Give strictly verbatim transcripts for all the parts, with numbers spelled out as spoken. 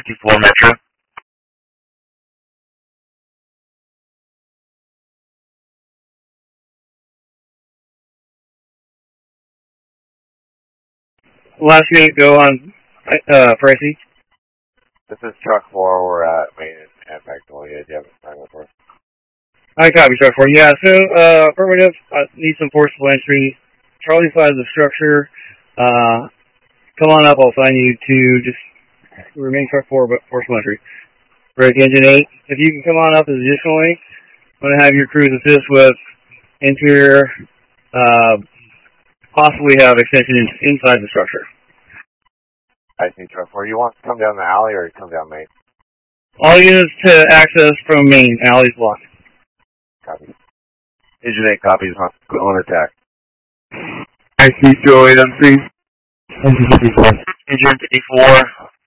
fifty-four Metro. Last unit, go on uh, for I C. This is Truck four. We're at maintenance and Magnolia. Do you have a time for us? I copy, Truck four. Yeah, so, uh, affirmative, I need some forcible entry. Charlie side of the structure. Uh, come on up, I'll assign you to just remain Truck four, but forcible entry. Break engine eight. If you can come on up additionally, I'm going to have your crews assist with interior, uh, possibly have extension in, inside the structure. I see, Truck four. You want to come down the alley or come down main? All units to access from main. Alley's blocked. Copy. Engine eight copies on, on attack. I see two oh eight M three. Engine fifty-four. Engine fifty-four.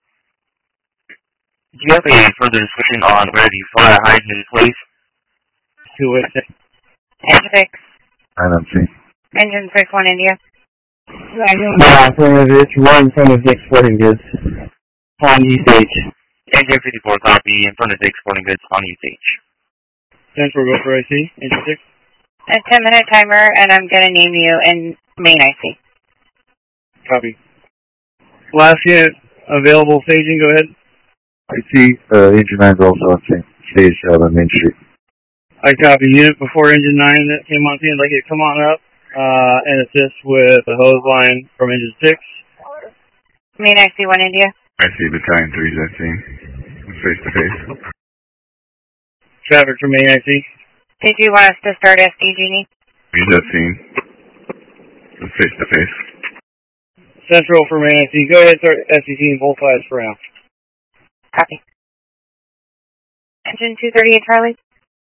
Do you have a further description on where the fire hydrant is placed? two oh eight. Engine six. nine M three. Engine six, one India. Yeah, affirmative. It's right in front of Dick's Sporting Goods on East H. Engine fifty-four copy in front of Dick's Sporting Goods on East H. Central, go for I C. Engine six. A ten minute timer, and I'm going to name you in main I C. Copy. Last unit available staging, go ahead. I see uh, engine nine is also on same stage out on Main Street. I copy. Unit before engine nine that came on scene, I'd like you to come on up uh, and assist with the hose line from engine six. Main I C, one India. I see battalion three's I C. Face to face. Traffic from main I C. Did you want us to start S D, Jeannie? He's that scene. Face to face. Central for main I C. Go ahead and start S D C in both sides for now. Copy. Engine two thirty-eight, Charlie.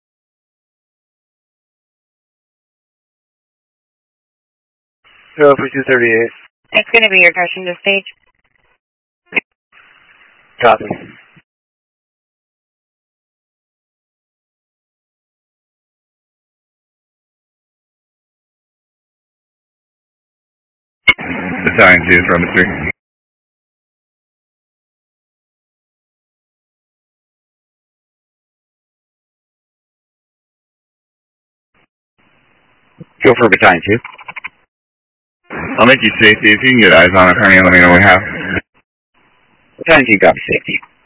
Go for two thirty-eight. It's going to be your direction to stage. Copy. Battalion two from the three. Go for battalion two. I'll make you safety. If you can get eyes on it, honey, let me know we have. Battalion two, copy safety.